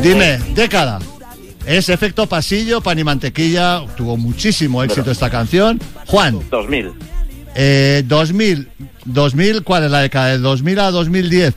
Dime, década. Es Efecto Pasillo, Pan y Mantequilla. Tuvo muchísimo éxito esta canción. Juan. 2000. 2000, ¿cuál es la década? ¿De 2000 a 2010?